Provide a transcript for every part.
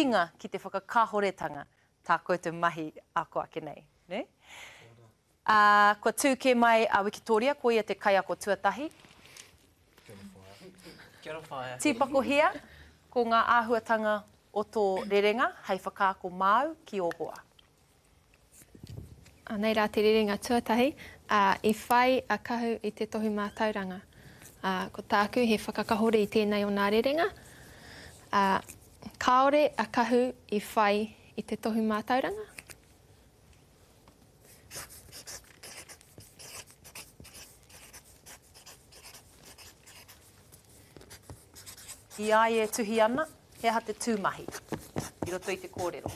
huinga ki te whakakahoretanga tā koutou mahi a ko ake nei. Ne? Kua tūke mai a Wikitoria, ko ia te kaiako tuatahi. Tīpako hia, ko ngā āhuatanga o tō rerenga, hei whakaako māu ki o hoa. Nei rā te rerenga tuatahi, I whai a kahu I te tohu mātauranga. Ko tāku he whakakahore I tēnei o nā rerenga. Kāore a kahu I whai I te tohu mātauranga. I ai e tuhi ana, he aha te tūmahi, I roto I te kōrero.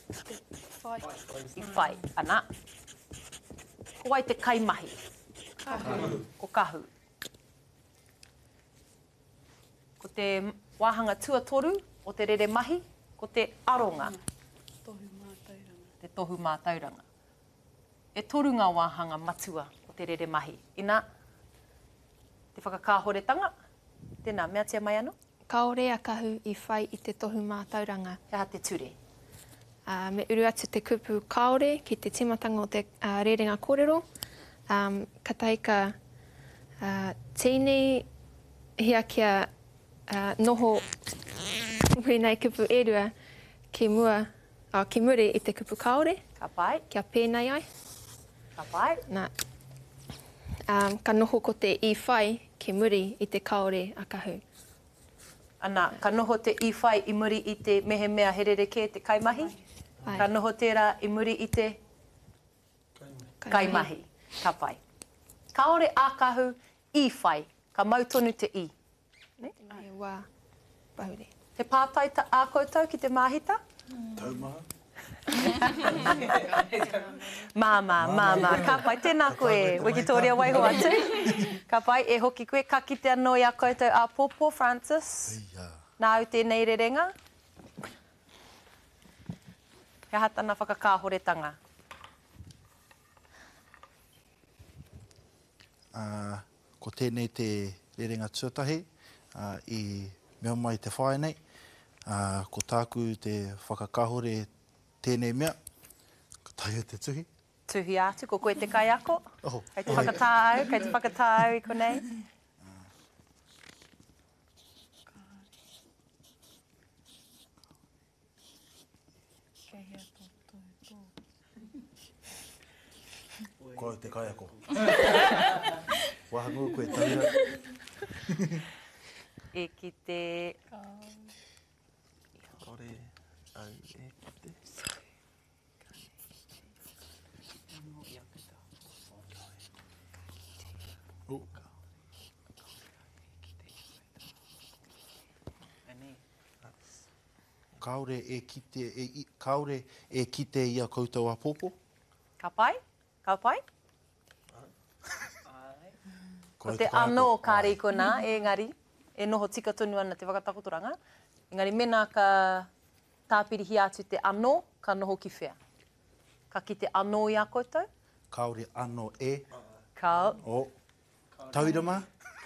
I whai, ana. Ko ai te kaimahi. Ko kahu. Ko te wāhanga tuatoru o te rere mahi, ko te aronga. Te tohu mātauranga. E toru ngā wāhanga matua o te rere mahi. Ina, te whakakahoretanga, tēnā, mea tia mai anō? Kāore a kahu I whai I te tohu mātauranga. He aha te ture. Me uru atu te kupu kāore ki te timatanga o te rerenga kōrero. Ka taika tēnei hia kia noho whenei kupu erua ki muri I te kupu kāore. Ka pai. Kia pēnei ai. Ka pai. Nā, ka noho ko te I whai ki muri I te kāore a kahu. Ana, ka noho te I whai I muri I te mehe mea herereke, te kaimahi. Ai. Ka noho tērā I muri I te kaimahi. Ka pai. Kāore ākahu I whai, ka mautonu te I. Ne? Ai wā, pahure. Te pātai a koutou ki te māhita? Taumaha. Māma, ka pai, tēnā koe, Wikitoria waiho atu. Ka pai, e hoki koe, ka kite anō I a koutou a Popo Francis. Nā u tēnei rerenga. He aha tana whakakahoretanga. Ko tēnei te rerenga tuatahi, I mea mai te whae nei. Ko tāku te whakakahore tēnei mea, ko tai o te tuhi. Tuhi atu, ko koe te kaiako. Oh, Kei te whakatāu, kei te whakatāu I konei. Koe te kaiako. Wahangu koe taira. E ki te... Kore au e te. Kaore e kite ia koutou a Popo. Ka pai? Ka pai? Ko te anō kāre I kona, engari, e noho tika tonu ana te whakatakotoranga. Engari, mena ka tāpirihi atu te anō, ka noho ki whea. Ka ki te anō I a koutou. Kaore anō e. Ka... O. Taurama.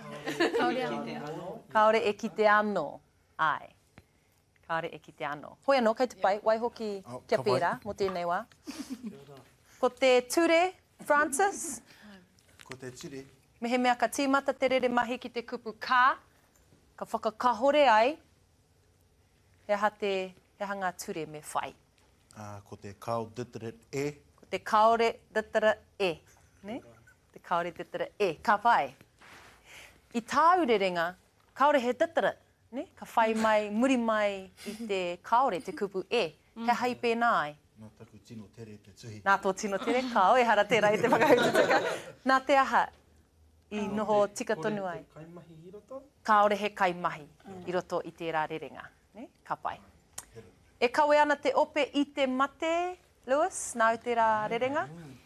Kaore e ki te anō. Ai. Kaore e ki te anō. Hoi anō, kei te pai, waiho ki kia pērā, mo tēnei wā. Ko te ture, Francis. Ko te ture. Mehe mea ka tīmata te rere mahi ki te kupu kā, ka whakakahore ai, he aha ngā ture me whai. Ko te kao dittere e. Ko te kaore dittere e. Ne? Te kaore dittere e. Ka pai. I tāu rerenga, kaore he dittere. Ne? Ka whai mai, muri mai I te kaore, te kupu e. He hai pēnā ai. Nā taku tino tere te tuhi. Nā tō tino tere, ka oe hara tērā I te whakahututaka. Nā te aha. I noho tika tonu ai. Kaimahi I roto? Kāore he kaimahi I roto I tērā rerenga. Ne? Ka pai. E kawe ana te ope I te mate, Lewis, nā u tērā rerenga?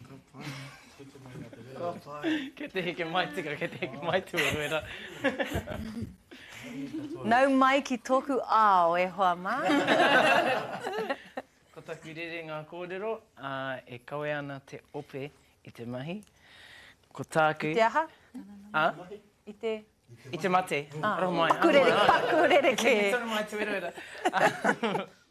Ke te heke mai tika, ke te heke mai tua ruera. Nau mai ki tōku ao e hoa mā. Ko taku rerenga kōrero, e kawe ana te ope I te mahi. Ko tāku... I te aha? I te... I te mate. Aroha mai. Pakurere ke. Ke tono mai te wera.